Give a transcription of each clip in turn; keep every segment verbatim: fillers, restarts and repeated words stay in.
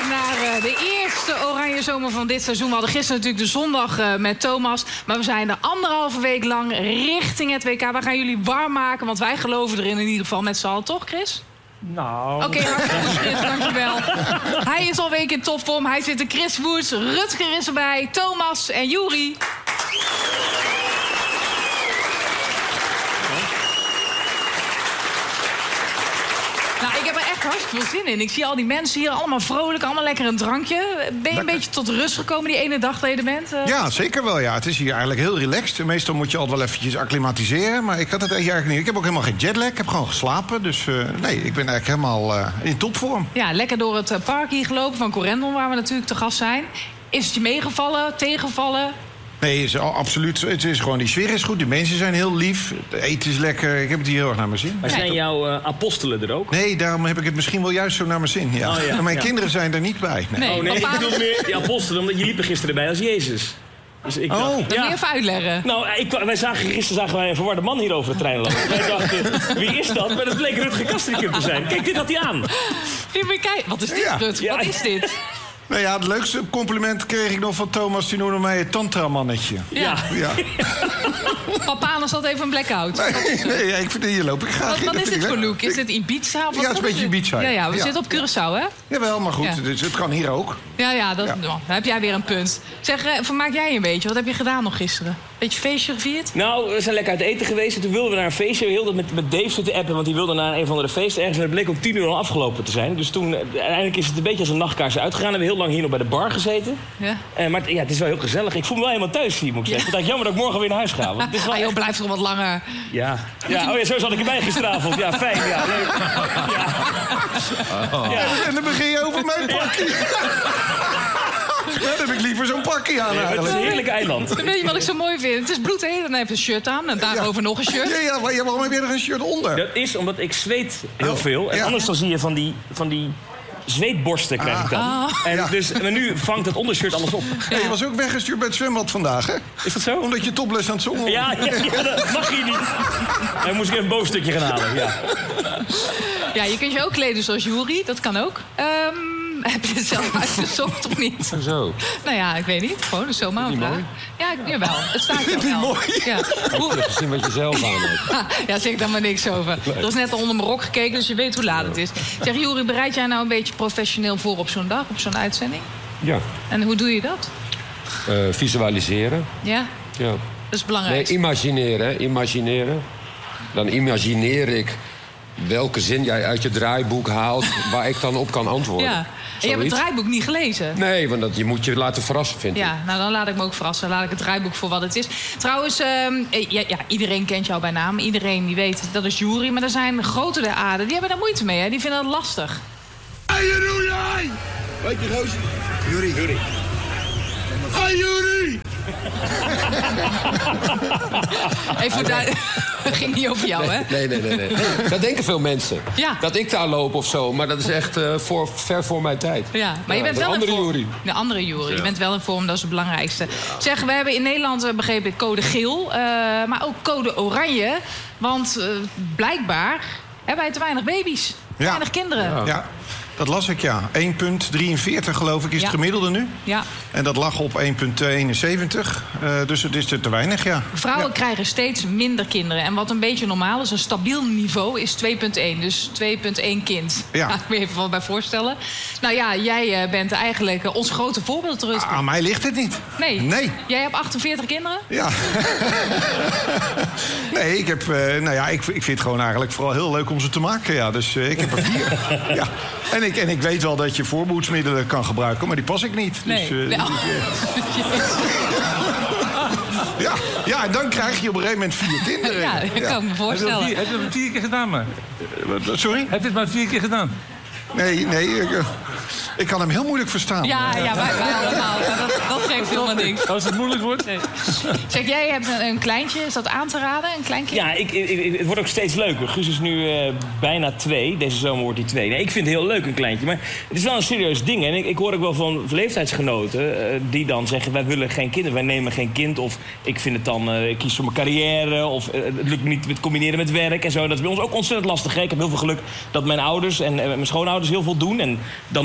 naar uh, de eerste Oranje Zomer van dit seizoen. We hadden gisteren natuurlijk de zondag uh, met Thomas. Maar we zijn er anderhalve week lang richting het W K. We gaan jullie warm maken, want wij geloven erin in ieder geval met z'n allen. Toch, Chris? Nou... Oké, okay, hartstikke Chris, dankjewel. Hij is al een week in topvorm. Hij zit er. Chris Woerts, Rutger is erbij, Thomas en Juri. Nou, ik heb er echt hartstikke veel zin in. Ik zie al die mensen hier allemaal vrolijk, allemaal lekker een drankje. Ben je lekker. Een beetje tot rust gekomen die ene dag dat je er bent? Uh... Ja, zeker wel. Ja. Het is hier eigenlijk heel relaxed. Meestal moet je altijd wel eventjes acclimatiseren. Maar ik had het eigenlijk niet. Ik heb ook helemaal geen jetlag. Ik heb gewoon geslapen. Dus uh, nee, ik ben eigenlijk helemaal uh, in topvorm. Ja, lekker door het park hier gelopen van Corendon, waar we natuurlijk te gast zijn. Is het je meegevallen, tegengevallen? Nee, is absoluut. Het is gewoon, die sfeer is goed. Die mensen zijn heel lief. Het eten is lekker. Ik heb het hier heel erg naar mijn zin. Maar zijn jouw uh, apostelen er ook? Nee, daarom heb ik het misschien wel juist zo naar mijn zin. Ja. Oh, ja. Mijn ja. kinderen zijn er niet bij. Nee, nee, oh, nee. ik bedoel meer die apostelen, omdat je liepen gisteren bij als Jezus. Dus ik oh. dacht, ja. Wil je even uitleggen? Nou, ik, wij zagen, gisteren zagen wij een verwarde man hier over de trein lopen. Wij dachten, wie is dat? Maar dat bleek Rutger Kastrikum te zijn. Kijk, dit had hij aan. Kijk, wat is dit, ja. Rutger? Wat ja. is dit? Nou ja, het leukste compliment kreeg ik nog van Thomas. Die noemde mij het tantra-mannetje. Ja. ja. Papa, zat even een blackout. Nee, nee ja, ik vind hier loop ik graag wat, in. Wat is dit voor look? Is dit Ibiza? Of ja, het is een beetje Ibiza. Ja, ja we ja. zitten op Curaçao, hè? Jawel, maar goed, ja. dus het kan hier ook. Ja, ja, dat, ja. Nou, dan heb jij weer een punt. Zeg, vermaak jij een beetje? Wat heb je gedaan nog gisteren? Beetje feestje gevierd? Nou, we zijn lekker uit eten geweest. En toen wilden we naar een feestje. Heel dat met, met Dave zitten appen, want die wilde naar een of andere feest ergens. En het bleek om tien uur al afgelopen te zijn. Dus toen, uiteindelijk is het een beetje als een nachtkaars uitgegaan. We hebben heel lang hier nog bij de bar gezeten. Ja. Uh, maar ja, het is wel heel gezellig. Ik voel me wel helemaal thuis hier, moet ik zeggen. Ja. Het is jammer dat ik morgen weer naar huis ga. Want het is wel... ah, joh, blijf toch wat langer. Ja. ja. Oh ja, zo zat ik erbij gisteravond. Ja, fijn. Ja, leuk. Ja. Oh. Ja. En dan begin je over mijn pakje. Dan heb ik liever zo'n pakje aan. Ja, het is een heerlijk eiland. Weet je wat ik zo mooi vind? Het is bloedheet. Dan heb je een shirt aan en daarover ja. nog een shirt. Ja, ja, maar waarom heb je er een shirt onder? Dat is omdat ik zweet heel oh. veel. En ja. anders dan zie je van die... Van die zweetborsten krijg ik dan. Ah. En ja. dus, maar nu vangt het ondershirt alles op. Ja. Je was ook weggestuurd bij het zwembad vandaag, hè? Is dat zo? Omdat je topless aan het zongen was. Ja, ja, ja, dat mag hier niet. Dan moest ik even een boogstukje gaan halen, ja. Ja, je kunt je ook kleden zoals Juri, dat kan ook. Um, heb je het zelf uitgezocht of niet? Zo. Nou ja, ik weet niet. Gewoon een zomaar een vraag. Ja, jawel. Het staat er wel. Mooi. Ja. Hoe... Je hebt gezien wat je zelf aan hebt. Ja, zeg ik daar maar niks over. Nee. Er is net al onder mijn rok gekeken, dus je weet hoe laat het is. Zeg, Juri, bereid jij nou een beetje professioneel voor op zo'n dag, op zo'n uitzending? Ja. En hoe doe je dat? Uh, visualiseren. Ja? Ja. Dat is belangrijk. Nee, imagineren. Imagineren. Dan imagineer ik welke zin jij uit je draaiboek haalt waar ik dan op kan antwoorden. Ja. En je hebt het draaiboek niet gelezen? Nee, want dat, je moet je laten verrassen, vind ik. Ja, nou dan laat ik me ook verrassen. Laat ik het draaiboek voor wat het is. Trouwens, um, ja, ja, iedereen kent jou bij naam. Iedereen die weet, dat is Juri. Maar er zijn grote der aarde, die hebben daar moeite mee. Hè? Die vinden het lastig. Hey, Juri! Weet je, Roos? Juri. Juri. Hey, Juri! Even daar... Dat ging niet over jou, hè? Nee, nee, nee. nee. Dat denken veel mensen. Ja. Dat ik daar loop of zo. Maar dat is echt uh, voor, ver voor mijn tijd. Ja, maar je ja, bent wel andere in vorm. Juri. De andere Juri. Ja. Je bent wel in vorm, dat is het belangrijkste. Ja. Zeg, we hebben in Nederland, uh, begrepen ik, code geel. Uh, maar ook code oranje. Want uh, blijkbaar hebben wij te weinig baby's. Te ja. weinig kinderen. Ja. ja. Dat las ik, ja. één komma drieënveertig geloof ik is ja. het gemiddelde nu. Ja. En dat lag op één komma eenenzeventig. Uh, dus het is er te weinig, ja. Vrouwen ja. krijgen steeds minder kinderen. En wat een beetje normaal is, een stabiel niveau, is twee komma één. Dus twee komma één kind. Ja. Daar moet je even wat bij voorstellen. Nou ja, jij bent eigenlijk uh, ons grote voorbeeld, Rutger. Aan mij ligt het niet. Nee. nee. Jij hebt achtenveertig kinderen? Ja. nee, ik heb... Uh, nou ja, ik, ik vind het gewoon eigenlijk vooral heel leuk om ze te maken. Ja. Dus uh, ik heb er vier. ja. En ik, en ik weet wel dat je voorboedsmiddelen kan gebruiken, maar die pas ik niet. Nee. Dus, uh, nee. dus, uh, ja, ja, en dan krijg je op een gegeven moment vier kinderen. Ja, dat kan ik me voorstellen. Heb je het maar vier keer gedaan, maar? Uh, sorry? Heb je het maar vier keer gedaan? Nee, nee. Ik, uh, ik kan hem heel moeilijk verstaan. Ja, ja wij, wij allemaal. Dat, dat geeft helemaal niks. Als het moeilijk wordt? Nee. Zeg, jij hebt een, een kleintje. Is dat aan te raden? Een klein kind? Ja, ik, ik, het wordt ook steeds leuker. Guus is nu uh, bijna twee. Deze zomer wordt hij twee. Nee, ik vind het heel leuk, een kleintje. Maar het is wel een serieus ding. En ik, ik hoor ook wel van leeftijdsgenoten uh, die dan zeggen, wij willen geen kinderen. Wij nemen geen kind. Of ik vind het dan, uh, ik kies voor mijn carrière. Of uh, het lukt me niet met combineren met werk en zo. Dat is bij ons ook ontzettend lastig. Hè? Ik heb heel veel geluk dat mijn ouders en uh, mijn schoonouders heel veel doen. En dan nog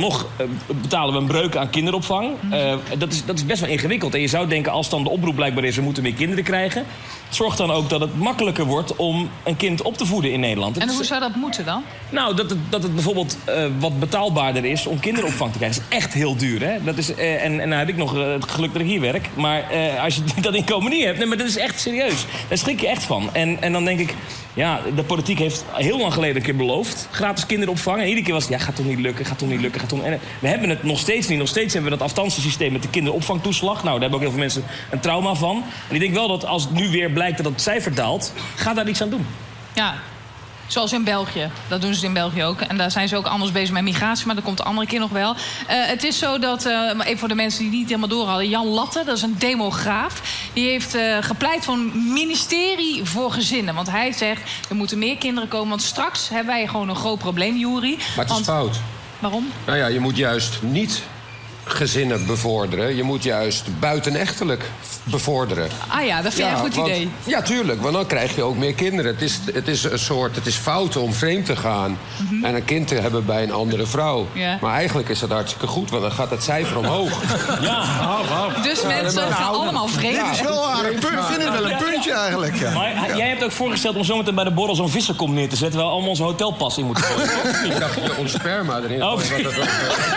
nog uh, betalen we een breuk aan kinderopvang. Uh, dat, is, dat is best wel ingewikkeld. En je zou denken, als dan de oproep blijkbaar is... we moeten meer kinderen krijgen... zorg dan ook dat het makkelijker wordt om een kind op te voeden in Nederland. En het hoe is, zou dat moeten dan? Nou, dat het, dat het bijvoorbeeld uh, wat betaalbaarder is om kinderopvang te krijgen. Dat is echt heel duur, hè? Dat is, uh, en, en nou heb ik nog uh, het geluk dat ik hier werk. Maar uh, als je dat inkomen niet hebt... Nee, maar dat is echt serieus. Daar schrik je echt van. En, en dan denk ik... Ja, de politiek heeft heel lang geleden een keer beloofd... gratis kinderopvang. En iedere keer was het, ja, gaat toch niet lukken, gaat toch niet lukken, gaat toch... En we hebben het nog steeds niet. Nog steeds hebben we dat afstandssysteem met de kinderopvangtoeslag. Nou, daar hebben ook heel veel mensen een trauma van. En ik denk wel dat als het nu weer blijkt dat het cijfer daalt... ga daar iets aan doen. Ja, zoals in België. Dat doen ze in België ook. En daar zijn ze ook anders bezig met migratie, maar dat komt de andere keer nog wel. Uh, het is zo dat, uh, even voor de mensen die het niet helemaal door hadden... Jan Latte, dat is een demograaf... die heeft uh, gepleit voor een ministerie voor gezinnen. Want hij zegt, er moeten meer kinderen komen... want straks hebben wij gewoon een groot probleem, Joeri. Maar het is want... fout. Waarom? Nou ja, je moet juist niet gezinnen bevorderen. Je moet juist buitenechtelijk bevorderen. Ah ja, dat vind je ja, een goed want, idee. Ja, tuurlijk, want dan krijg je ook meer kinderen. Het is, het is een soort, het is fout om vreemd te gaan... Mm-hmm. en een kind te hebben bij een andere vrouw. Ja. Maar eigenlijk is dat hartstikke goed, want dan gaat het cijfer omhoog. Ja, wow, wow. Dus ja, mensen maar, gaan nou, allemaal vreemd. Dit is wel een punt, ik vind het wel een puntje eigenlijk. Ja. Maar ja. jij hebt ook voorgesteld om zometeen bij de borrel zo'n vissenkom neer te zetten... waar we allemaal onze hotelpas in moeten gooien. Ik dacht, je ons sperma erin. Oh, wat dat was.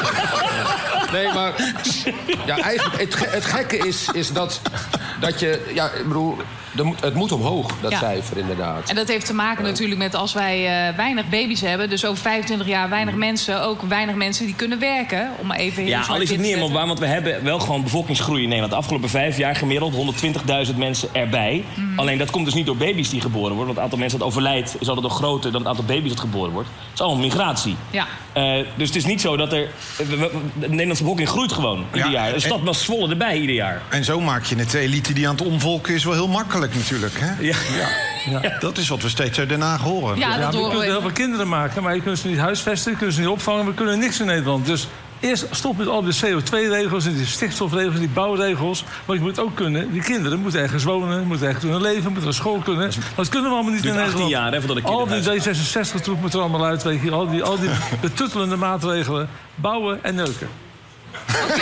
Nee, maar ja, eigenlijk, het, ge- het gekke is, is dat, dat je... Ja, ik bedoel, de, het moet omhoog, dat Ja. cijfer inderdaad. En dat heeft te maken natuurlijk met als wij uh, weinig baby's hebben... dus over vijfentwintig jaar weinig mensen, ook weinig mensen die kunnen werken... om maar even heel Ja, zwart al is het te niet helemaal zetten. waar, want we hebben wel gewoon bevolkingsgroei in Nederland. De afgelopen vijf jaar gemiddeld honderdtwintigduizend mensen erbij. Mm. Alleen dat komt dus niet door baby's die geboren worden. Want het aantal mensen dat overlijdt is altijd nog groter dan het aantal baby's dat geboren wordt. Het is allemaal migratie. Ja. Uh, dus het is niet zo dat er... we- we- De Nederlandse bevolking groeit gewoon ieder Ja, jaar. De en- stad was Zwolle erbij ieder jaar. En zo maak je het de elite die aan het omvolken is wel heel makkelijk natuurlijk. Hè? Ja. Ja. Dat is wat we steeds uit Den Haag horen. Ja, Ja, dat maar je horen kunt we. heel veel kinderen maken, maar je kunt ze niet huisvesten, je kunt ze niet opvangen, we kunnen niks in Nederland. Dus eerst stop met al die C O twee regels en die stikstofregels en die bouwregels. Maar je moet ook kunnen, die kinderen moeten ergens wonen, moeten ergens kunnen leven, moeten naar school kunnen. Dat kunnen we allemaal niet in duurt achttien Nederland. jaar, hè, voordat ik Al die kinderhuis- D zesenzestig-troep moet er allemaal uit, weet je. Al die, al die betuttelende maatregelen, bouwen en neuken. Oké.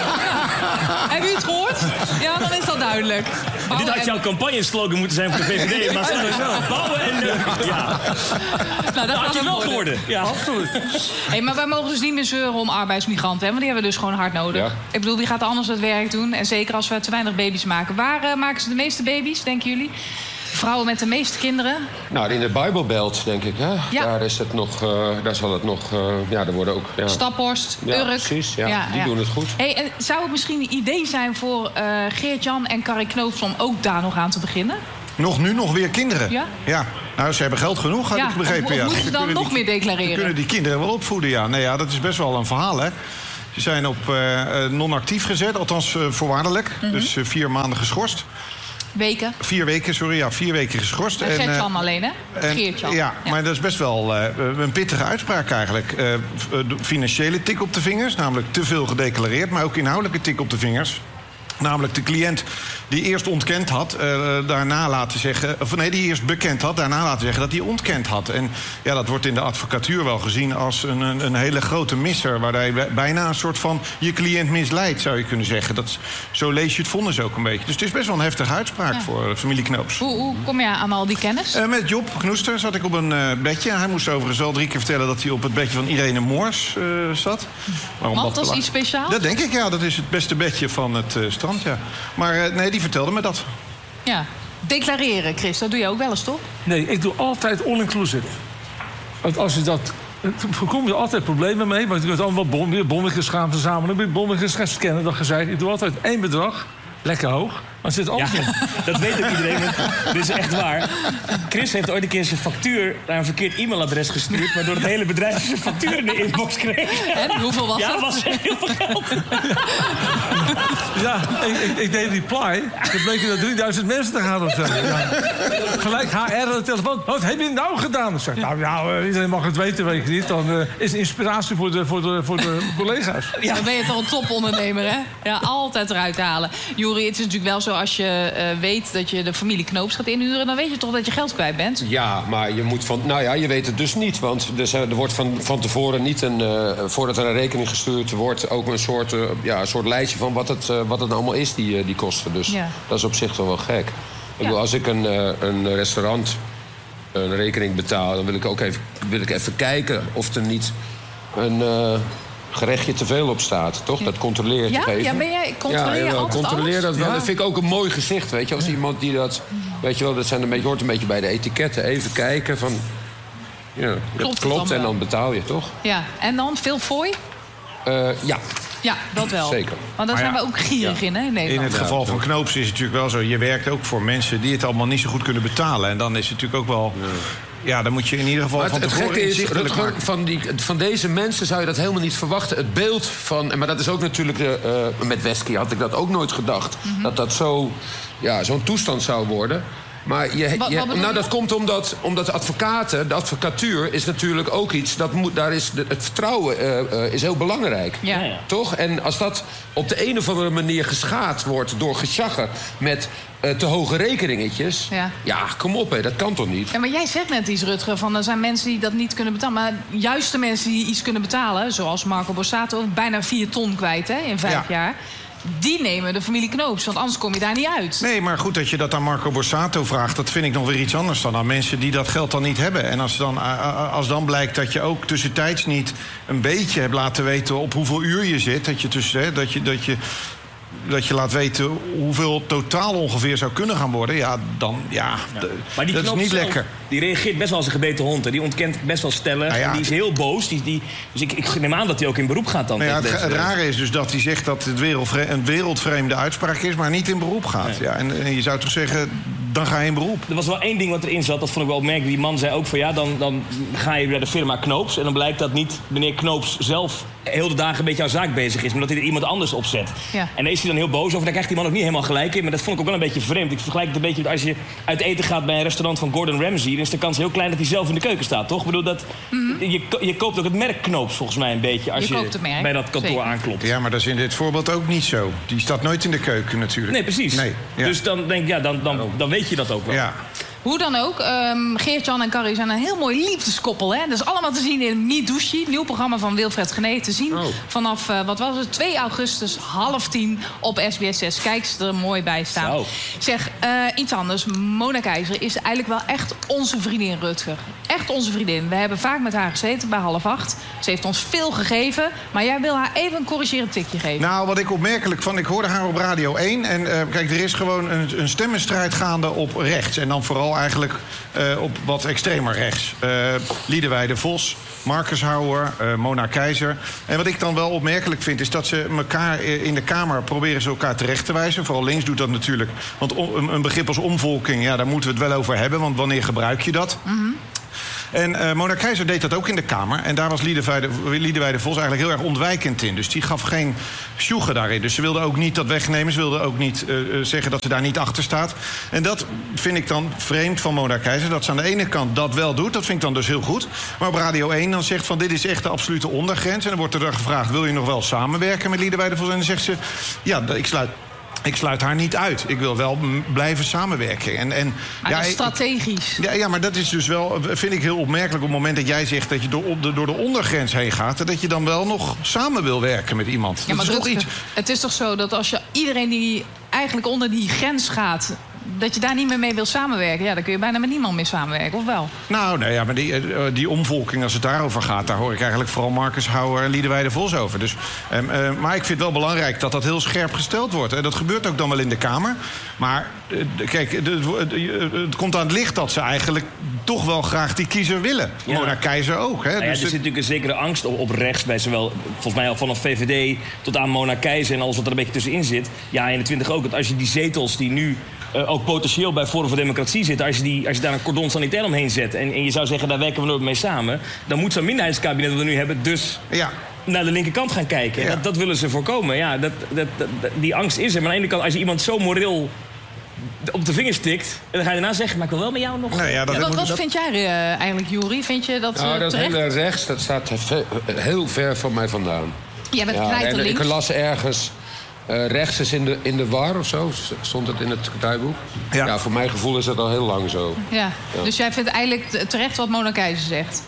Ja. Hebben u het gehoord? Ja, dan is dat duidelijk. Dit Bouwen had en- jouw campagne-slogan moeten zijn voor de V V D. Maar zo, bouwen en neuken. Ja, Nou, dat dat had gaat je het wel worden. geworden. Ja. Absoluut. Hey, maar wij mogen dus niet meer zeuren om arbeidsmigranten, hè? Want die hebben we dus gewoon hard nodig. Ja. Ik bedoel, wie gaat anders het werk doen? En zeker als we te weinig baby's maken. Waar uh, maken ze de meeste baby's, denken jullie? Vrouwen met de meeste kinderen? Nou, in de Bijbelbelt, denk ik. Hè? Ja. Daar, is het nog, uh, daar zal het nog... Uh, ja, er worden ook... Ja. Staphorst, Ja, Urk. precies, ja. Die doen het goed. Hey, en zou het misschien een idee zijn voor uh, Geert-Jan en Carrie Knoops om ook daar nog aan te beginnen? Nog nu nog weer kinderen. Ja? Ja. Nou, ze hebben geld genoeg, had Ja, ik begrepen. of- of ja. moeten ze dan kunnen nog die- meer declareren? Ze kunnen die kinderen wel opvoeden, ja. Nee, ja, dat is best wel een verhaal, hè. Ze zijn op uh, non-actief gezet, althans uh, voorwaardelijk. Mhm. Dus uh, vier maanden geschorst. Weken? Vier weken, sorry, ja, vier weken geschorst. Uh, Geert-Jan uh, alleen, hè? en- Geert-Jan. Ja, maar dat is best wel uh, een pittige uitspraak eigenlijk. Uh, f- uh, de financiële tik op de vingers, namelijk te veel gedeclareerd... maar ook inhoudelijke tik op de vingers. Namelijk de cliënt die eerst ontkend had, uh, daarna laten zeggen... of nee, die eerst bekend had, daarna laten zeggen dat hij ontkend had. En ja, dat wordt in de advocatuur wel gezien als een, een, een hele grote misser... waar hij bij- bijna een soort van je cliënt misleidt, zou je kunnen zeggen. Dat, is- zo lees je het vonnis ook een beetje. Dus het is best wel een heftige uitspraak Ja. voor uh, familie Knoops. Hoe, hoe kom je aan al die kennis? Uh, met Job Knoester zat ik op een uh, bedje. Hij moest overigens wel drie keer vertellen dat hij op het bedje van Irene Moors uh, zat. Waarom Want dat is belang- iets speciaals? Dat denk ik, ja. Dat is het beste bedje van het uh, strand, ja. Maar uh, nee, die vertelde me dat. Ja. Declareren, Chris, dat doe je ook wel eens, toch? Nee, ik doe altijd all-inclusive. Want als je dat... Dan voorkom je altijd problemen mee. Want je kunt allemaal bon, weer bonnetjes gaan verzamelen. Weer bonnetjes gaan scannen, dat gezegd. Ik doe altijd één bedrag. Lekker hoog. Maar er zit Ja, alles in. dat weet ook iedereen. want Dit is echt waar. Chris heeft ooit een keer zijn factuur naar een verkeerd e-mailadres gestuurd... waardoor het hele bedrijf zijn factuur in de inbox kreeg. En hoeveel was Ja, dat? dat was echt heel veel geld. Ja, ik, ik, ik deed reply. Dan bleken er drieduizend mensen te gaan of zo. Ja. Gelijk H R aan de telefoon. Wat heb je nou gedaan? Ik zeg, nou, nou uh, iedereen mag het weten, weet je niet. Dan uh, is het inspiratie voor de, voor de, voor de collega's. Dan ben je toch een topondernemer, hè? Ja, altijd eruit halen. Joeri, het is natuurlijk wel zo, als je uh, weet dat je de familie Knoops gaat inhuren... dan weet je toch dat je geld kwijt bent? Ja, maar je moet van... Nou ja, je weet het dus niet. Want er, zijn, er wordt van, van tevoren niet een... Uh, voordat er een rekening gestuurd wordt... ook een soort, uh, ja, een soort lijstje van wat het, uh, wat het allemaal is, die, uh, die kosten. Dus ja. dat is op zich toch wel gek. Ik ja. bedoel, als ik een, uh, een restaurant een rekening betaal... dan wil ik ook even, wil ik even kijken of er niet een... Uh, gerechtje te veel op staat, toch? Dat controleert ja? even. Ja, ben jij controleer ja, je altijd controleer alles? dat wel. Ja. Dat vind ik ook een mooi gezicht, weet je. Als ja. iemand die dat... Weet je wel, dat zijn een beetje, hoort een beetje bij de etiketten. Even kijken van... Ja, klopt, klopt en dan betaal je, toch? Ja, en dan veel fooi? Uh, ja. Ja, dat wel. Zeker. Want daar zijn ja. we ook gierig ja. in, hè, in Nederland. In het geval van Knoops is het natuurlijk wel zo... je werkt ook voor mensen die het allemaal niet zo goed kunnen betalen. En dan is het natuurlijk ook wel... Ja. Ja, dan moet je in ieder geval maar van het, tevoren het gekke is, inzichtelijk Rutger, maken. van, die, van deze mensen zou je dat helemaal niet verwachten. Het beeld van... Maar dat is ook natuurlijk... Uh, met Wesky had ik dat ook nooit gedacht. Mm-hmm. Dat dat zo, ja, zo'n toestand zou worden. Maar je, wat, je, wat nou, je? dat komt omdat, omdat de advocaten... De advocatuur is natuurlijk ook iets... Dat moet, daar is de, het vertrouwen uh, uh, is heel belangrijk. Ja. Ja. Toch? En als dat op de een of andere manier geschaad wordt... door gesjaggen met... Uh, te hoge rekeningetjes. Ja, ja kom op, hé, dat kan toch niet? Ja, maar jij zegt net iets, Rutger, van er zijn mensen die dat niet kunnen betalen. Maar juist de mensen die iets kunnen betalen, zoals Marco Borsato... bijna vier ton kwijt, hè, in vijf ja. jaar... die nemen de familie Knoops, want anders kom je daar niet uit. Nee, maar goed dat je dat aan Marco Borsato vraagt... dat vind ik nog weer iets anders dan aan mensen die dat geld dan niet hebben. En als dan, als dan blijkt dat je ook tussentijds niet een beetje hebt laten weten... op hoeveel uur je zit, dat je tussen... Hè, dat je, dat je dat je laat weten hoeveel totaal ongeveer zou kunnen gaan worden... ja, dan, ja, ja. D- maar die dat is niet zelf, lekker. Die reageert best wel als een gebeten hond. Hè. Die ontkent best wel stellig. Nou ja, die is heel boos. Die, die, dus ik, ik neem aan dat hij ook in beroep gaat dan. Nou ja, het, het rare is dus dat hij zegt dat het wereldvre- een wereldvreemde uitspraak is... maar niet in beroep gaat. Nee. Ja, en, en je zou toch zeggen, dan ga je in beroep. Er was wel één ding wat erin zat, dat vond ik wel opmerkelijk. Die man zei ook van ja, dan, dan ga je bij de firma Knoops... en dan blijkt dat niet meneer Knoops zelf heel de dagen een beetje aan zaak bezig is... maar dat hij er iemand anders op zet. Ja. En daar is hij dan heel boos over. Daar krijgt die man ook niet helemaal gelijk in. Maar dat vond ik ook wel een beetje vreemd. Ik vergelijk het een beetje met als je uit eten gaat bij een restaurant van Gordon Ramsay... dan is de kans heel klein dat hij zelf in de keuken staat, toch? Ik bedoel, dat, mm-hmm. je, je koopt ook het merk Knoops volgens mij een beetje... als je, je bij dat kantoor Zeker. aanklopt. Ja, maar dat is in dit voorbeeld ook niet zo. Die staat nooit in de keuken natuurlijk. Nee, precies. Nee, ja. Dus dan denk ik, ja, dan, dan, dan weet je dat ook wel. Ja. Hoe dan ook, um, Geert-Jan en Carrie zijn een heel mooi liefdeskoppel. Hè? Dat is allemaal te zien in Midushi, nieuw programma van Wilfred Genee. Te zien oh. vanaf, uh, wat was het, twee augustus, half tien op S B S zes. Kijk ze er mooi bij staan. Zo. Zeg, uh, iets anders. Mona Keizer is eigenlijk wel echt onze vriendin, Rutger. Echt onze vriendin. We hebben vaak met haar gezeten bij half acht. Ze heeft ons veel gegeven. Maar jij wil haar even een corrigerend tikje geven. Nou, wat ik opmerkelijk vond, ik hoorde haar op Radio één. En uh, kijk, er is gewoon een, een stemmenstrijd gaande op rechts. En dan vooral eigenlijk uh, op wat extremer rechts. Uh, Liedewijde Vos, Marcus Houwer, uh, Mona Keizer. En wat ik dan wel opmerkelijk vind, is dat ze elkaar in de Kamer proberen ze elkaar terecht te wijzen. Vooral links doet dat natuurlijk. Want om, een begrip als omvolking, ja, daar moeten we het wel over hebben. Want wanneer gebruik je dat? Mm-hmm. En uh, Mona Keizer deed dat ook in de Kamer. En daar was Liedewijde, Liedewijde Vos eigenlijk heel erg ontwijkend in. Dus die gaf geen sjoegen daarin. Dus ze wilde ook niet dat wegnemen. Ze wilde ook niet uh, zeggen dat ze daar niet achter staat. En dat vind ik dan vreemd van Mona Keizer. Dat ze aan de ene kant dat wel doet. Dat vind ik dan dus heel goed. Maar op Radio één dan zegt van dit is echt de absolute ondergrens. En dan wordt er dan gevraagd, wil je nog wel samenwerken met Liedewijde Vos? En dan zegt ze, ja, ik sluit... Ik sluit haar niet uit. Ik wil wel m- blijven samenwerken. En, en, maar ja, dat is strategisch. Ja, ja, maar dat is dus wel, vind ik heel opmerkelijk... op het moment dat jij zegt dat je door, op de, door de ondergrens heen gaat... dat je dan wel nog samen wil werken met iemand. Ja, dat maar is toch iets... Het is toch zo dat als je iedereen die eigenlijk onder die grens gaat... dat je daar niet meer mee wil samenwerken... ja, dan kun je bijna met niemand meer samenwerken, of wel? Nou, nou ja, maar die, die omvolking, als het daarover gaat... daar hoor ik eigenlijk vooral Marcus Houwer en Liedewijde Vos over. Dus, um, uh, maar ik vind het wel belangrijk dat dat heel scherp gesteld wordt. En dat gebeurt ook dan wel in de Kamer. Maar uh, kijk, het komt aan het licht dat ze eigenlijk... toch wel graag die kiezer willen. Ja. Mona Keizer ook. Hè? Nou ja, dus er zit natuurlijk een zekere angst op, op rechts... bij zowel, volgens mij al vanaf V V D tot aan Mona Keizer... en alles wat er een beetje tussenin zit. Ja, eenentwintig ook. Dat als je die zetels die nu... Uh, ook potentieel bij Forum voor Democratie zitten... als je, die, als je daar een cordon sanitair omheen zet... En, en je zou zeggen, daar werken we nooit mee samen... dan moet zo'n minderheidskabinet dat we nu hebben... dus ja. naar de linkerkant gaan kijken. Ja. Dat, dat willen ze voorkomen. Ja, dat, dat, dat, die angst is er. Maar aan de ene kant, als je iemand zo moreel... op de vingers tikt, en dan ga je daarna zeggen... maar ik wil wel met jou nog... Nou ja, dat ja, wat wat dat... vind jij uh, eigenlijk, Joeri? Vind je dat nou, uh, dat terecht? hele rechts, dat staat heel ver van mij vandaan. Jij bent ja, knijterlinks. Ik las ergens... Uh, rechts is in de, in de war of zo, stond het in het draaiboek. Ja. ja, voor mijn gevoel is dat al heel lang zo. Ja. Ja. Dus jij vindt eigenlijk terecht wat Mona Keijzer zegt?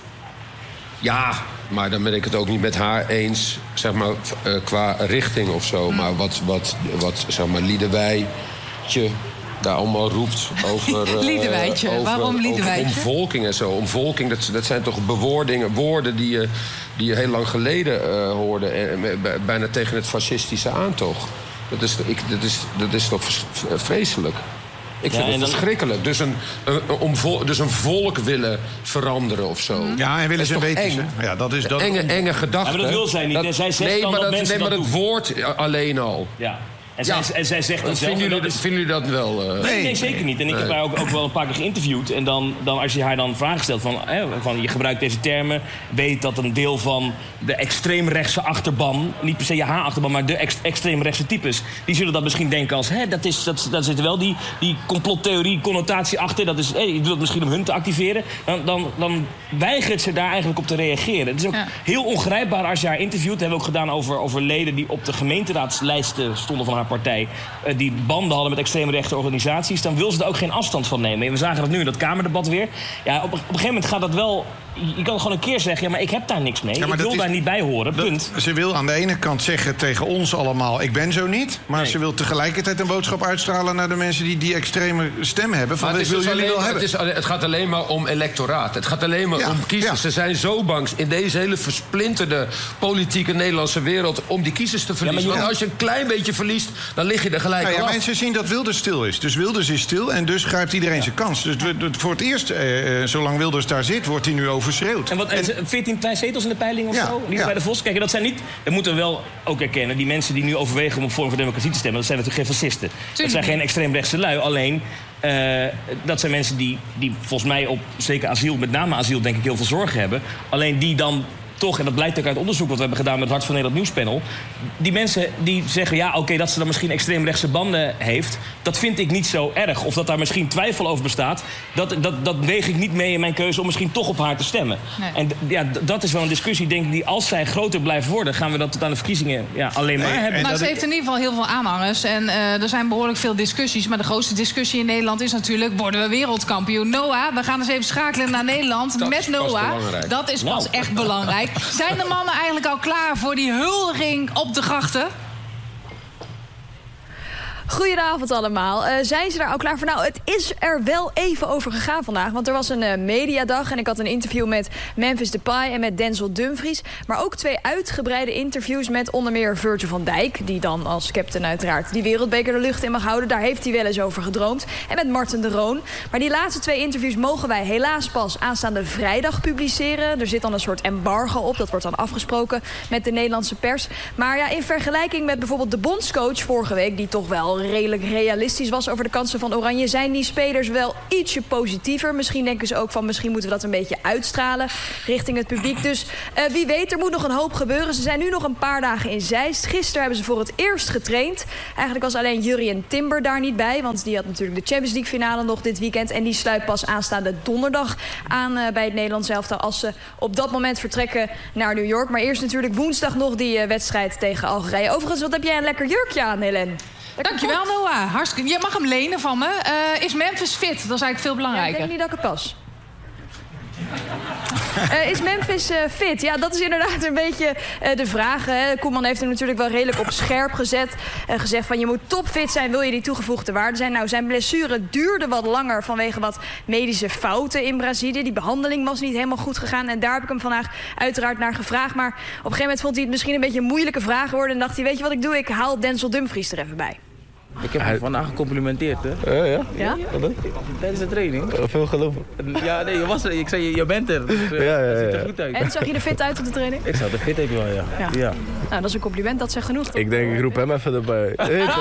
Ja, maar dan ben ik het ook niet met haar eens, zeg maar, uh, qua richting of zo. Mm. Maar wat, wat, wat, zeg maar, Liedewijtje daar allemaal roept over... Uh, Liedewijtje, over, waarom Liedewijtje? Over omvolking en zo. Omvolking, dat, dat zijn toch bewoordingen, woorden die je, die je heel lang geleden uh, hoorde. En, uh, bijna tegen het fascistische aantocht. Dat is, ik, dat is, dat is toch vreselijk. Ik vind ja, het dan... verschrikkelijk. Dus een, een, een, vol, dus een volk willen veranderen of zo. Ja, en willen ze weten. Ja, dat is dat enge, enge gedachte. Ja, maar dat wil zij niet. Dat, zij zegt nee, dan maar dat, dat, nee, maar dat het woord alleen al. Ja. En zij, ja. en zij zegt dat zelf... Vinden jullie dat, is... vinden jullie dat wel... Uh... Nee, nee, zeker niet. En ik nee. heb haar ook, ook wel een paar keer geïnterviewd. En dan, dan als je haar dan vragen stelt van, hè, van... je gebruikt deze termen, weet dat een deel van de extreemrechtse achterban... niet per se je haar achterban, maar de ex, extreemrechtse types... die zullen dat misschien denken als... hè, dat is, dat, dat zit er wel die, die complottheorie, connotatie achter. Dat is, hé, ik doe het misschien om hun te activeren. Dan, dan, dan weigert ze daar eigenlijk op te reageren. Het is ook ja. heel ongrijpbaar als je haar interviewt. Dat hebben we ook gedaan over, over leden die op de gemeenteraadslijsten stonden van haar partij... die banden hadden met extreemrechtse organisaties... dan wil ze er ook geen afstand van nemen. En we zagen dat nu in dat Kamerdebat weer. Ja, op, op een gegeven moment gaat dat wel... Je kan gewoon een keer zeggen, ja, maar ik heb daar niks mee. Ja, ik wil is, daar niet bij horen, punt. Dat, ze wil aan de ene kant zeggen tegen ons allemaal... ik ben zo niet, maar nee. ze wil tegelijkertijd een boodschap uitstralen... naar de mensen die die extreme stem hebben. Van, het, is wil dus jullie alleen, wel het, hebben. is, het gaat alleen maar om electoraat. Het gaat alleen maar ja, om kiezers. Ja. Ze zijn zo bang in deze hele versplinterde politieke Nederlandse wereld... om die kiezers te verliezen. Ja, Want als je een klein beetje verliest, dan lig je er gelijk nou ja, af. Mensen zien dat Wilders stil is. Dus Wilders is stil en dus grijpt iedereen ja. zijn kans. Dus voor het eerst, eh, zolang Wilders daar zit, wordt hij nu overschreeuwd. En wat, en, veertien zetels in de peiling of ja, zo? Niet ja. bij de Vos. Kijk, dat zijn niet... Dat moeten we wel ook erkennen. Die mensen die nu overwegen om op Vorm voor Democratie te stemmen... dat zijn natuurlijk geen fascisten. Tuurlijk. Dat zijn geen extreemrechtse lui. Alleen, uh, dat zijn mensen die, die volgens mij op zeker asiel... met name asiel, denk ik, heel veel zorgen hebben. Alleen die dan... toch, en dat blijkt ook uit onderzoek wat we hebben gedaan met het Hart van Nederland Nieuwspanel... die mensen die zeggen, ja, oké, okay, dat ze dan misschien extreemrechtse banden heeft... dat vind ik niet zo erg. Of dat daar misschien twijfel over bestaat... dat, dat, dat weeg ik niet mee in mijn keuze om misschien toch op haar te stemmen. Nee. En ja, dat is wel een discussie, denk ik, die als zij groter blijft worden... gaan we dat tot aan de verkiezingen ja, alleen maar nee, hebben. Maar ze heeft in ieder geval heel veel aanhangers. En uh, er zijn behoorlijk veel discussies. Maar de grootste discussie in Nederland is natuurlijk... worden we wereldkampioen? Noah, we gaan eens even schakelen naar Nederland dat met Noah. Dat is pas nou. echt belangrijk. Zijn de mannen eigenlijk al klaar voor die huldiging op de grachten? Goedenavond allemaal. Uh, zijn ze daar al klaar voor? Nou, het is er wel even over gegaan vandaag. Want er was een uh, mediadag en ik had een interview met Memphis Depay en met Denzel Dumfries. Maar ook twee uitgebreide interviews met onder meer Virgil van Dijk... die dan als captain uiteraard die wereldbeker de lucht in mag houden. Daar heeft hij wel eens over gedroomd. En met Marten de Roon. Maar die laatste twee interviews mogen wij helaas pas aanstaande vrijdag publiceren. Er zit dan een soort embargo op. Dat wordt dan afgesproken met de Nederlandse pers. Maar ja, in vergelijking met bijvoorbeeld de bondscoach vorige week... die toch wel redelijk realistisch was over de kansen van Oranje... zijn die spelers wel ietsje positiever. Misschien denken ze ook van, misschien moeten we dat een beetje uitstralen... richting het publiek. Dus uh, wie weet, er moet nog een hoop gebeuren. Ze zijn nu nog een paar dagen in Zeist. Gisteren hebben ze voor het eerst getraind. Eigenlijk was alleen Jurrien Timber daar niet bij... want die had natuurlijk de Champions League finale nog dit weekend... en die sluit pas aanstaande donderdag aan uh, bij het Nederlands elftal... als ze op dat moment vertrekken naar New York. Maar eerst natuurlijk woensdag nog die uh, wedstrijd tegen Algerije. Overigens, wat heb jij een lekker jurkje aan, Helen? Dankjewel, Noah. Hartstikke. Je mag hem lenen van me. Uh, is Memphis fit? Dat is eigenlijk veel belangrijker. Ja, ik denk niet dat ik het pas. Uh, is Memphis uh, fit? Ja, dat is inderdaad een beetje uh, de vraag. Hè. Koeman heeft hem natuurlijk wel redelijk op scherp gezet. Uh, gezegd van je moet topfit zijn, wil je die toegevoegde waarde zijn. Nou, zijn blessure duurde wat langer vanwege wat medische fouten in Brazilië. Die behandeling was niet helemaal goed gegaan. En daar heb ik hem vandaag uiteraard naar gevraagd. Maar op een gegeven moment vond hij het misschien een beetje een moeilijke vraag worden. En dacht hij, weet je wat ik doe? Ik haal Denzel Dumfries er even bij. Ik heb hem vandaag gecomplimenteerd, hè? Ja, ja. Ja? Wat dan? Tijdens de training. Veel geloof. Ja, nee, je was er. Ik zei, je, je bent er. Dus, uh, ja, ja, ja. Het ziet er goed uit. En zag je er fit uit op de training? Ik zag er fit uit wel, ja. Ja. ja. Nou, dat is een compliment. Dat zegt genoeg, toch? Ik denk, ik roep hem even erbij.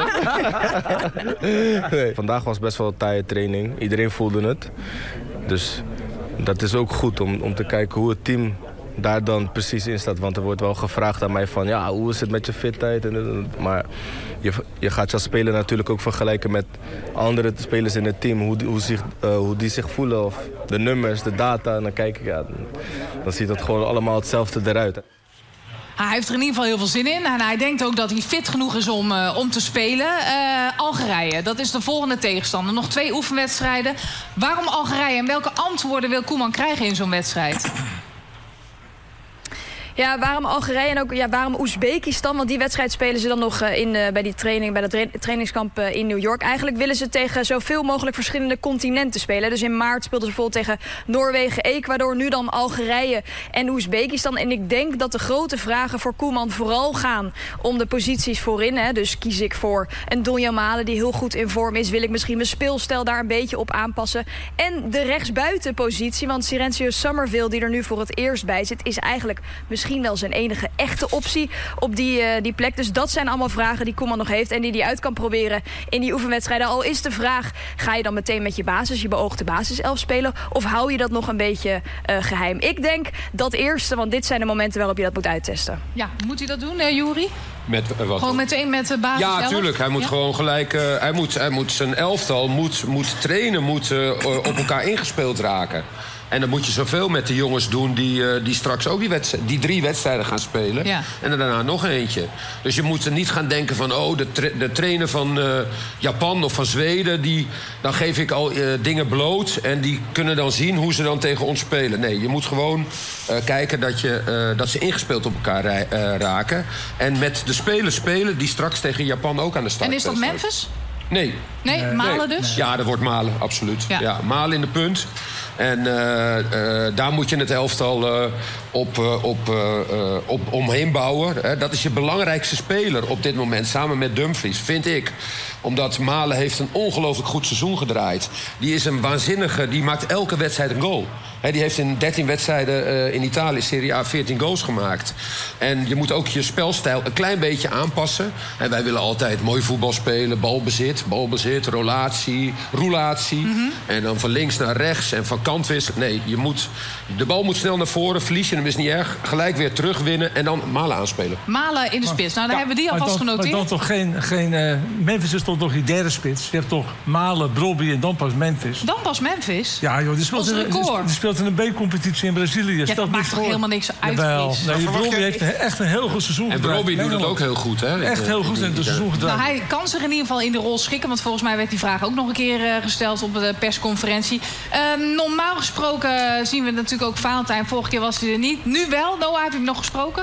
Nee. Vandaag was best wel een taaie training. Iedereen voelde het. Dus dat is ook goed om, om te kijken hoe het team... daar dan precies in staat. Want er wordt wel gevraagd aan mij van... ja, hoe is het met je fitheid? En, maar je, je gaat je als speler natuurlijk ook vergelijken met andere spelers in het team. Hoe, hoe, zich, uh, hoe die zich voelen. Of de nummers, de data. En dan kijk ik, ja, dan, dan ziet het gewoon allemaal hetzelfde eruit. Hij heeft er in ieder geval heel veel zin in. En hij denkt ook dat hij fit genoeg is om, uh, om te spelen. Uh, Algerije, dat is de volgende tegenstander. Nog twee oefenwedstrijden. Waarom Algerije en welke antwoorden wil Koeman krijgen in zo'n wedstrijd? Ja, waarom Algerije en ook ja, waarom Oezbekistan? Want die wedstrijd spelen ze dan nog uh, in, uh, bij die training, bij dat tra trainingskamp uh, in New York. Eigenlijk willen ze tegen zoveel mogelijk verschillende continenten spelen. Dus in maart speelden ze bijvoorbeeld tegen Noorwegen, Ecuador, nu dan Algerije en Oezbekistan. En ik denk dat de grote vragen voor Koeman vooral gaan om de posities voorin. Hè. Dus kies ik voor een Donjan Malen die heel goed in vorm is. Wil ik misschien mijn speelstijl daar een beetje op aanpassen. En de rechtsbuitenpositie, want Sirencio Summerville, die er nu voor het eerst bij zit, is eigenlijk misschien misschien wel zijn enige echte optie op die, uh, die plek. Dus dat zijn allemaal vragen die Koeman nog heeft en die hij uit kan proberen in die oefenwedstrijden. Al is de vraag, ga je dan meteen met je basis, je beoogde basiself spelen, of hou je dat nog een beetje uh, geheim? Ik denk dat eerste, want dit zijn de momenten waarop je dat moet uittesten. Ja, moet hij dat doen, uh, Juri? Met, uh, wat? Gewoon meteen met de basis. Ja, tuurlijk. Hij moet ja? gewoon gelijk. Uh, hij, moet, hij moet zijn elftal moet, moet trainen, moet uh, op elkaar ingespeeld raken. En dan moet je zoveel met de jongens doen die, uh, die straks ook die, wedstrijd, die drie wedstrijden gaan spelen. Ja. En er daarna nog eentje. Dus je moet er niet gaan denken van, oh, de, tra de trainer van uh, Japan of van Zweden, die, dan geef ik al uh, dingen bloot. En die kunnen dan zien hoe ze dan tegen ons spelen. Nee, je moet gewoon uh, kijken dat, je, uh, dat ze ingespeeld op elkaar uh, raken. En met de spelers spelen die straks tegen Japan ook aan de start. En is dat Memphis? Nee. Nee, nee. Malen dus? Ja, dat wordt Malen, absoluut. Ja. Ja, Malen in de punt. En uh, uh, daar moet je het elftal uh, op, uh, op, uh, uh, op omheen bouwen. Hè. Dat is je belangrijkste speler op dit moment, samen met Dumfries, vind ik. Omdat Malen heeft een ongelooflijk goed seizoen gedraaid. Die is een waanzinnige, die maakt elke wedstrijd een goal. He, die heeft in dertien wedstrijden uh, in Italië, Serie A, veertien goals gemaakt. En je moet ook je spelstijl een klein beetje aanpassen. En wij willen altijd mooi voetbal spelen, balbezit, balbezit, roulatie, roulatie. Mm-hmm. En dan van links naar rechts en van kant wisselen. Nee, je moet, de bal moet snel naar voren, verlies je hem is niet erg. Gelijk weer terugwinnen en dan Malen aanspelen. Malen in de spits, nou dan ja, hebben we die alvast genoteerd. Maar dan toch geen, geen uh, Memphis is toch nog die derde spits. Je hebt toch Malen, Brobby en dan pas Memphis. Dan pas Memphis? Ja joh, die speelt, in, die, die speelt in een B-competitie in Brazilië. Ja, dat maakt toch helemaal niks uit. Jawel, nee, Brobby heeft echt een heel goed seizoen en gedraaid. En Brobby doet het ook heel goed, hè? Echt heel goed in het seizoen gedraaid. Nou, hij kan zich in ieder geval in de rol schikken, want volgens mij werd die vraag ook nog een keer uh, gesteld op de persconferentie. Uh, normaal gesproken zien we natuurlijk ook Valentijn. Vorige keer was hij er niet. Nu wel. Noah, heb je hem nog gesproken?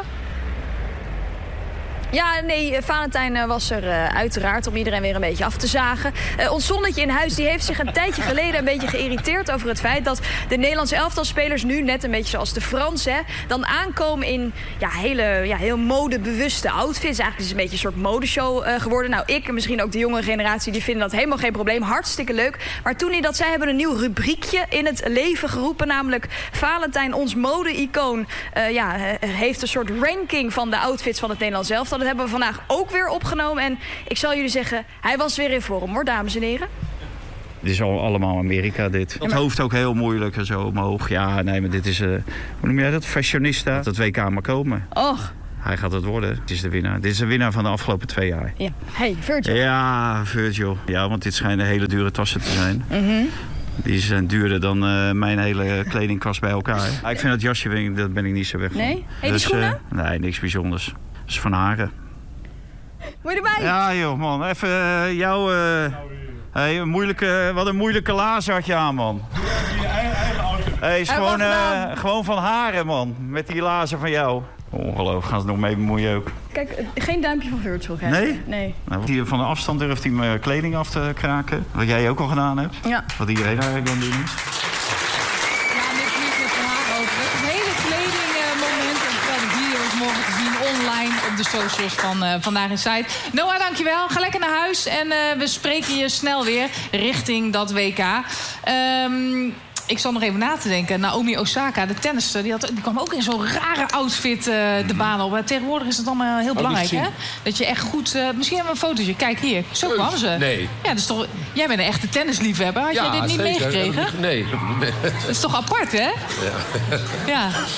Ja, nee, Valentijn was er uh, uiteraard om iedereen weer een beetje af te zagen. Uh, ons zonnetje in huis die heeft zich een tijdje geleden een beetje geïrriteerd over het feit dat de Nederlandse elftalspelers nu, net een beetje zoals de Fransen, dan aankomen in ja, hele, ja, heel modebewuste outfits. Eigenlijk is het een beetje een soort modeshow uh, geworden. Nou, ik en misschien ook de jonge generatie, die vinden dat helemaal geen probleem. Hartstikke leuk. Maar toen hij dat zei, hebben we een nieuw rubriekje in het leven geroepen. Namelijk Valentijn, ons mode-icoon, uh, ja, heeft een soort ranking van de outfits van het Nederlands elftal. Dat hebben we vandaag ook weer opgenomen. En ik zal jullie zeggen, hij was weer in vorm, hoor, dames en heren. Dit is al allemaal Amerika, dit. Het ja, maar... hoofd ook heel moeilijk en zo omhoog. Ja, nee, maar dit is, uh, hoe noem jij dat? Fashionista. Dat W K maar komen. Och. Hij gaat het worden. Dit is de winnaar. Dit is de winnaar van de afgelopen twee jaar. Ja. Hey, Virgil. Ja, Virgil. Ja, want dit schijnen hele dure tassen te zijn. Mm-hmm. Die zijn duurder dan uh, mijn hele kledingkast bij elkaar. Ja, ik vind dat jasje, dat ben ik niet zo weg van. Nee? Hey, dus, die schoenen? Uh, nee, niks bijzonders. Dat is van Haren. Moet je erbij? Ja joh, man. Even uh, jouw... Uh, hey, een moeilijke, wat een moeilijke laars had je aan, man. Hey, is gewoon, uh, gewoon van Haren, man. Met die laarzen van jou. Ongelooflijk, gaan ze nog mee bemoeien ook. Kijk, geen duimpje van Virgil. Hè? Nee? Nee. Nou, van de afstand durft hij mijn kleding af te kraken. Wat jij ook al gedaan hebt. Ja. Wat iedereen daar kan doen is. Ja, niks niet met van haar over. Het hele kledingmoment. En vooral de video is morgen te zien online op de socials van uh, Vandaag in Site. Noah, dankjewel. Ga lekker naar huis. En uh, we spreken je snel weer richting dat W K. Um, Ik zal nog even na te denken. Naomi Osaka, de tennister, die, had, die kwam ook in zo'n rare outfit uh, de baan op. Tegenwoordig is het allemaal heel belangrijk, hè? Dat je echt goed... Uh, misschien hebben we een fotootje. Kijk hier, zo kwam ze. Nee. Ja, dat is toch, jij bent een echte tennisliefhebber. Had ja, jij dit niet zeker. meegekregen? Nee. nee. Dat is toch apart, hè? Ja. Ja.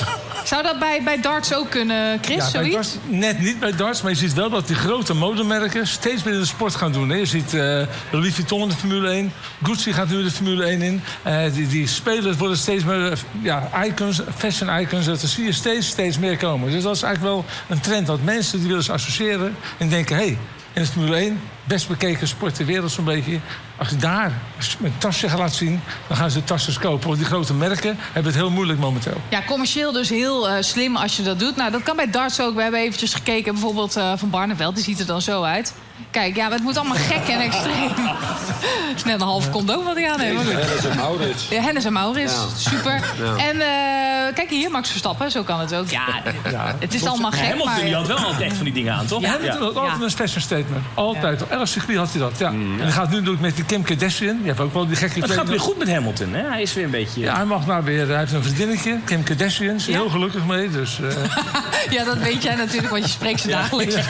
Zou dat bij, bij darts ook kunnen, Chris, ja, zoiets? Darts, net niet bij darts, maar je ziet wel dat die grote modemerken steeds meer in de sport gaan doen. Hè. Je ziet uh, Louis Vuitton in de Formule één, Gucci gaat nu de Formule één in. Uh, die, die spelers worden steeds meer uh, ja, icons, fashion icons. Dat zie je steeds, steeds meer komen. Dus dat is eigenlijk wel een trend dat mensen die willen ze associëren en denken, hé, hey, in de Formule één, best bekeken sport ter wereld zo'n beetje. Als je daar een tasje gaat laten zien, dan gaan ze tasjes kopen. Want die grote merken hebben het heel moeilijk momenteel. Ja, commercieel dus heel uh, slim als je dat doet. Nou, dat kan bij darts ook. We hebben eventjes gekeken, bijvoorbeeld uh, van Barneveld. Die ziet er dan zo uit. Kijk, ja, het moet allemaal gek en extreem. Het is net een half condoom wat ik aan heb. Hennis en Maurits. Ja, Hennis en Maurits. Ja. Super. Ja. En uh, kijk hier, Max Verstappen. Zo kan het ook. Ja, ja. Het is Tot, allemaal gek, Hamilton, maar... die had wel altijd echt van die dingen aan, toch? Ja, Hamilton had altijd ja. een fashion statement. Altijd. Op elk circuit had hij dat, ja. Mm, ja. En hij gaat nu doen met die Kim Kardashian. Die heeft ook wel die gekke... Het gaat weer goed met Hamilton, hè? Hij is weer een beetje... Ja, hij mag nou weer... Hij heeft een vriendinnetje, Kim Kardashian. Is ja. heel gelukkig mee, dus... Uh... ja, dat weet jij natuurlijk, want je spreekt ze ja. dagelijks. Ja.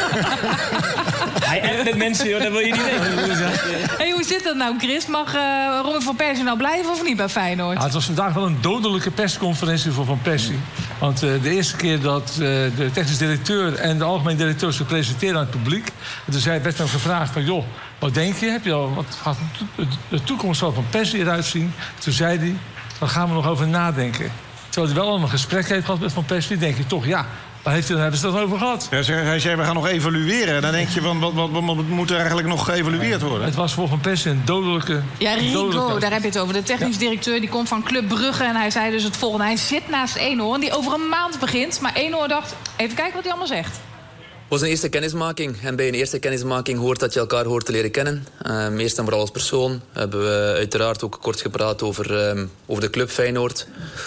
Hij edit met mensen, joh, dat wil je niet weten. Hey, hoe zit dat nou, Chris? Mag uh, Robin van Persie nou blijven of niet bij Feyenoord? Ja, het was vandaag wel een dodelijke persconferentie voor Van Persie. Want uh, de eerste keer dat uh, de technisch directeur en de algemeen directeur zich presenteerden aan het publiek... en toen werd hem gevraagd van, joh, wat denk je? Heb je al, wat gaat de toekomst van Van Persie eruit zien? Toen zei hij, daar gaan we nog over nadenken. Terwijl hij wel al een gesprek heeft gehad met Van Persie, denk je toch, ja... Waar heeft hij, hebben ze dat over gehad? Ja, hij zei, we gaan nog evalueren. Dan denk je, van, wat, wat, wat moet er eigenlijk nog geëvalueerd worden? Het was voor Van Persie een dodelijke... Ja, Rico, dodelijke... daar heb je het over. De technisch ja. directeur die komt van Club Brugge. En hij zei dus het volgende. Hij zit naast Eenhoorn, die over een maand begint. Maar Eenhoorn dacht, even kijken wat hij allemaal zegt. Het was een eerste kennismaking. En bij een eerste kennismaking hoort dat je elkaar hoort te leren kennen. Um, eerst en vooral als persoon hebben we uiteraard ook kort gepraat over, um, over de club Feyenoord.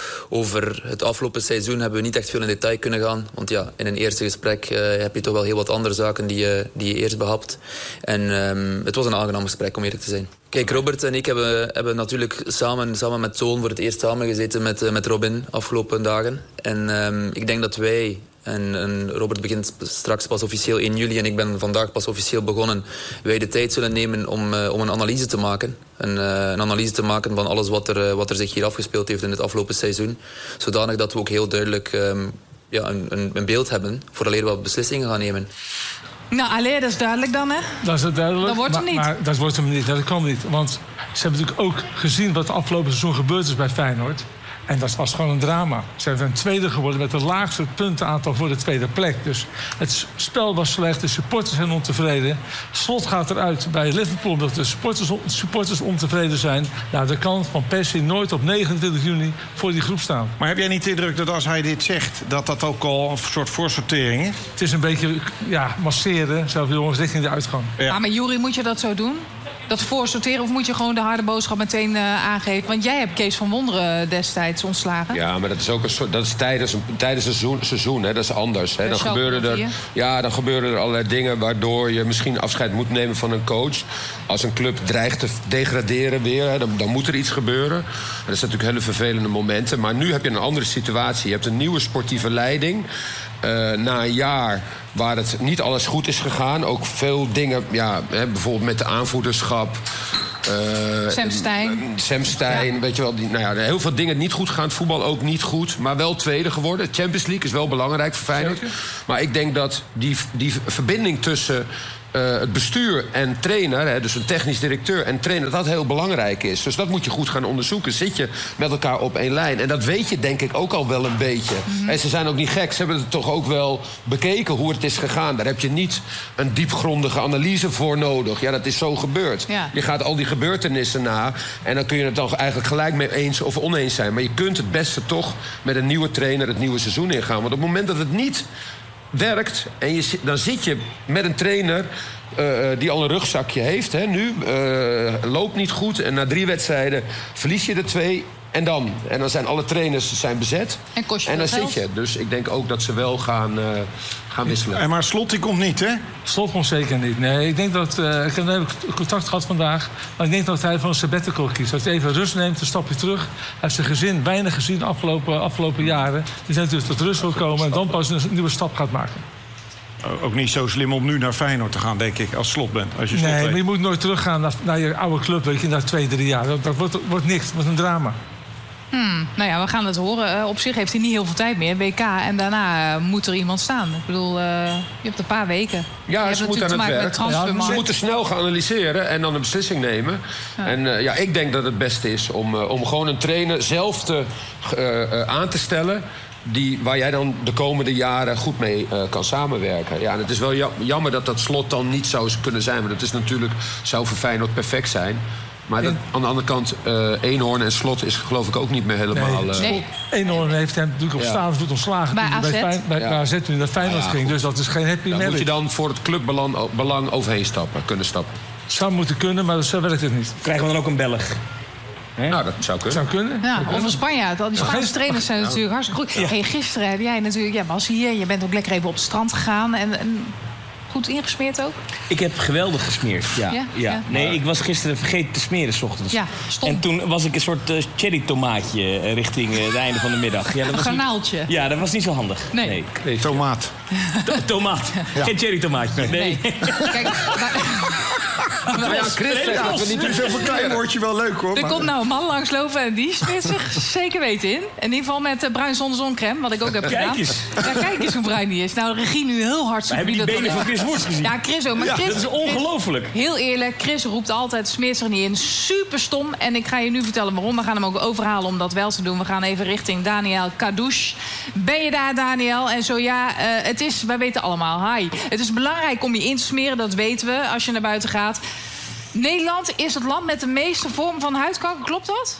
Over het afgelopen seizoen hebben we niet echt veel in detail kunnen gaan. Want ja, in een eerste gesprek uh, heb je toch wel heel wat andere zaken die je, die je eerst behapt. En um, het was een aangenaam gesprek, om eerlijk te zijn. Kijk, Robert en ik hebben, hebben natuurlijk samen, samen met Toon voor het eerst samengezeten met, uh, met Robin afgelopen dagen. En um, ik denk dat wij... En, en Robert begint straks pas officieel één juli en ik ben vandaag pas officieel begonnen. Wij de tijd zullen nemen om, uh, om een analyse te maken. Een, uh, een analyse te maken van alles wat er, uh, wat er zich hier afgespeeld heeft in het afgelopen seizoen. Zodanig dat we ook heel duidelijk um, ja, een, een, een beeld hebben vooraleer we beslissingen gaan nemen. Nou, allee, dat is duidelijk dan, hè? Dat is duidelijk. Dat wordt hem niet. Maar, maar dat wordt hem niet, dat kan niet. Want ze hebben natuurlijk ook gezien wat het afgelopen seizoen gebeurd is bij Feyenoord. En dat was gewoon een drama. Ze zijn tweede geworden met het laagste puntenaantal voor de tweede plek. Dus het spel was slecht, de supporters zijn ontevreden. Slot gaat eruit bij Liverpool omdat de supporters, supporters ontevreden zijn. Nou, dan kan Van Persie nooit op negenentwintig juni voor die groep staan. Maar heb jij niet de indruk dat als hij dit zegt, dat dat ook al een soort voorsortering is? Het is een beetje, ja, masseren, zelfs jongens, richting de uitgang. Ja, ja maar Juri, moet je dat zo doen? Dat voorsorteren of moet je gewoon de harde boodschap meteen uh, aangeven? Want jij hebt Kees van Wonderen destijds ontslagen. Ja, maar dat is ook een soort, dat is tijdens, tijdens het seizoen, seizoen hè, dat is anders. Hè. Dan, gebeuren er, ja, dan gebeuren er allerlei dingen waardoor je misschien afscheid moet nemen van een coach. Als een club dreigt te degraderen weer, hè, dan, dan moet er iets gebeuren. Dat zijn natuurlijk hele vervelende momenten. Maar nu heb je een andere situatie. Je hebt een nieuwe sportieve leiding. Uh, na een jaar waar het niet alles goed is gegaan. Ook veel dingen, ja, hè, bijvoorbeeld met de aanvoederschap. Uh, Sam Stein. Uh, Sam Stein, ja. Weet je wel. Die, nou ja, heel veel dingen niet goed gaan. Het voetbal ook niet goed. Maar wel tweede geworden. Champions League is wel belangrijk voor Feyenoord. Zeker. Maar ik denk dat die, die verbinding tussen... Uh, het bestuur en trainer, hè, dus een technisch directeur en trainer, dat dat heel belangrijk is. Dus dat moet je goed gaan onderzoeken. Zit je met elkaar op één lijn? En dat weet je denk ik ook al wel een beetje. Mm-hmm. En ze zijn ook niet gek. Ze hebben het toch ook wel bekeken hoe het is gegaan. Daar heb je niet een diepgrondige analyse voor nodig. Ja, dat is zo gebeurd. Ja. Je gaat al die gebeurtenissen na en dan kun je het dan eigenlijk gelijk mee eens of oneens zijn. Maar je kunt het beste toch met een nieuwe trainer het nieuwe seizoen ingaan. Want op het moment dat het niet werkt en je, dan zit je met een trainer uh, die al een rugzakje heeft, hè, nu uh, loopt niet goed en na drie wedstrijden verlies je er twee en dan en dan zijn alle trainers zijn bezet en, kost je en dan zit je. Dus ik denk ook dat ze wel gaan, uh, gaan wisselen. En maar Slot die komt niet, hè? Slot komt zeker niet. Nee, ik denk dat uh, ik heb even contact gehad vandaag, maar ik denk dat hij van een sabbatical kiest. Dat hij even rust neemt, een stapje terug. Hij heeft zijn gezin weinig gezien de afgelopen, afgelopen jaren. Die zijn natuurlijk tot rust wil komen en dan pas een nieuwe stap gaat maken. Ook niet zo slim om nu naar Feyenoord te gaan, denk ik, als Slot bent. Als je Slot nee, weet. maar je moet nooit teruggaan naar, naar je oude club, weet je, na twee, drie jaar. Dat, dat wordt, wordt niks, dat wordt een drama. Hmm, nou ja, we gaan het horen. Uh, op zich heeft hij niet heel veel tijd meer. W K en daarna uh, moet er iemand staan. Ik bedoel, uh, je hebt een paar weken. Ja, je ze moeten aan het werk. Ja, ze moeten snel gaan analyseren en dan een beslissing nemen. Ja. En uh, ja, ik denk dat het beste is om, uh, om gewoon een trainer zelf te, uh, uh, aan te stellen... Die, waar jij dan de komende jaren goed mee uh, kan samenwerken. Ja, en het is wel jammer dat dat Slot dan niet zou kunnen zijn. Maar dat is natuurlijk, zou voor Feyenoord perfect zijn. Maar dat, aan de andere kant, uh, Eenhoorn en Slot is geloof ik ook niet meer helemaal... Nee, nee. Eenhoorn heeft hem natuurlijk op ja. staande voet ontslagen. Bij A Z? Bij, bij ja. A Z toen hij naar Feyenoord ja, ging. Dus dat is geen happy marriage. Dan moet je dan voor het clubbelang belang overheen stappen, kunnen stappen. Zou moeten kunnen, maar zo werkt het niet. Krijgen we dan ook een Belg? He? Nou, dat zou kunnen. Zou kunnen. Ja, of een Spanjaard. Al die Spaanse trainers zijn natuurlijk hartstikke goed. Ja. Hey, gisteren heb jij natuurlijk... Ja, was hier. Je bent ook lekker even op het strand gegaan. En, en goed ingesmeerd ook? Ik heb geweldig gesmeerd, ja. ja? ja. ja. Nee, ik was gisteren vergeten te smeren 's ochtends. Ja, stom. En toen was ik een soort uh, cherrytomaatje uh, richting uh, het einde van de middag. Ja, dat een was garnaaltje. Niet, ja, dat was niet zo handig. Nee. nee. nee tomaat. To tomaat. Ja. Geen cherrytomaatje. Nee. nee. Kijk, maar... Maar ja, Chris zegt dat we niet dus even een klein woordje wel leuk, hoor. Er maar... komt nou een man langslopen en die smeert zich zeker weten in. In ieder geval met uh, bruin zonnecrème, wat ik ook heb kijk gedaan. Eens. Ja, kijk eens hoe bruin die is. Nou, de regie nu heel hard zoekt. Heb je die benen van Chris Woerts gezien? Ja, Chris ook. Maar ja, Chris, dat is ongelooflijk. Heel eerlijk, Chris roept altijd, smeert zich niet in. Super stom. En ik ga je nu vertellen waarom. We gaan hem ook overhalen om dat wel te doen. We gaan even richting Daniel Kadouche. Ben je daar, Daniel? En zo ja, uh, het is, wij weten allemaal, hi. Het is belangrijk om je in te smeren, dat weten we, als je naar buiten gaat. Nederland is het land met de meeste vormen van huidkanker, klopt dat?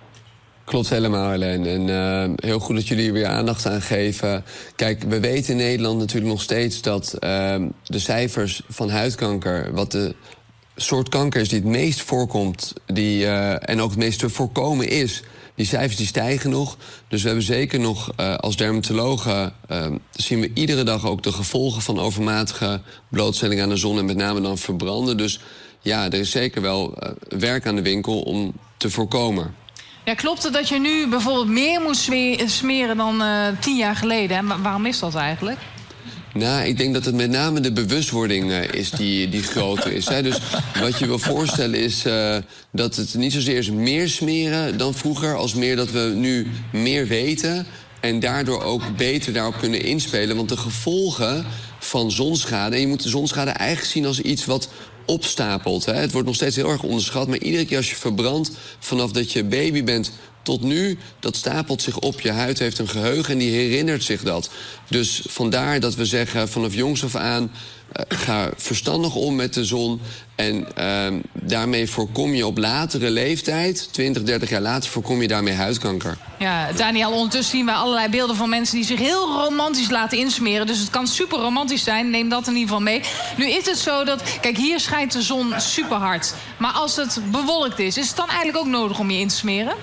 Klopt helemaal, Helene. En uh, heel goed dat jullie hier weer aandacht aan geven. Kijk, we weten in Nederland natuurlijk nog steeds dat uh, de cijfers van huidkanker... wat de soort kanker is die het meest voorkomt die, uh, en ook het meest te voorkomen is... die cijfers die stijgen nog. Dus we hebben zeker nog uh, als dermatologen... Uh, zien we iedere dag ook de gevolgen van overmatige blootstelling aan de zon... en met name dan verbranden. Dus ja, er is zeker wel uh, werk aan de winkel om te voorkomen. Ja, klopt het dat je nu bijvoorbeeld meer moet smeren dan uh, tien jaar geleden? En waarom is dat eigenlijk? Nou, ik denk dat het met name de bewustwording uh, is die, die groter is. Hè. Dus wat je wil voorstellen is uh, dat het niet zozeer is meer smeren dan vroeger... als meer dat we nu meer weten en daardoor ook beter daarop kunnen inspelen. Want de gevolgen van zonschade... en je moet de zonschade eigenlijk zien als iets wat opstapelt. Hè. Het wordt nog steeds heel erg onderschat, maar iedere keer als je verbrandt... vanaf dat je baby bent tot nu, dat stapelt zich op. Je huid heeft een geheugen en die herinnert zich dat. Dus vandaar dat we zeggen vanaf jongs af aan... Uh, ga verstandig om met de zon. En uh, daarmee voorkom je op latere leeftijd... twintig, dertig jaar later voorkom je daarmee huidkanker. Ja, Daniel, ondertussen zien we allerlei beelden van mensen... die zich heel romantisch laten insmeren. Dus het kan super romantisch zijn, neem dat in ieder geval mee. Nu is het zo dat, kijk, hier schijnt de zon super hard. Maar als het bewolkt is, is het dan eigenlijk ook nodig om je in te smeren?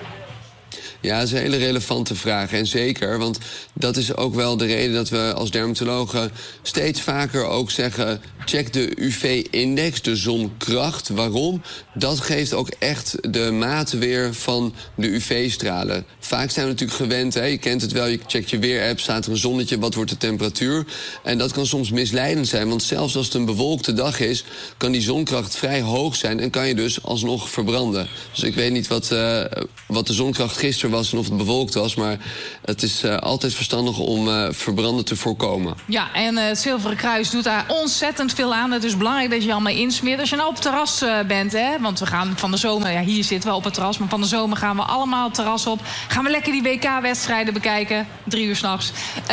Ja, dat is een hele relevante vraag. En zeker, want dat is ook wel de reden dat we als dermatologen steeds vaker ook zeggen... check de U V-index, de zonkracht. Waarom? Dat geeft ook echt de mate weer van de U V-stralen. Vaak zijn we natuurlijk gewend, hè? Je kent het wel, je checkt je weer-app, staat er een zonnetje, wat wordt de temperatuur? En dat kan soms misleidend zijn, want zelfs als het een bewolkte dag is... kan die zonkracht vrij hoog zijn en kan je dus alsnog verbranden. Dus ik weet niet wat, uh, wat de zonkracht gisteren was en of het bewolkt was... maar het is uh, altijd verstandig om uh, verbranden te voorkomen. Ja, en uh, het Zilveren Kruis doet daar ontzettend veel aan. Het is belangrijk dat je je allemaal insmeert. Als je nou op het terras uh, bent, hè, want we gaan van de zomer... ja, hier zitten we op het terras, maar van de zomer gaan we allemaal het terras op. Gaan we lekker die W K-wedstrijden bekijken, drie uur 's nachts. Uh,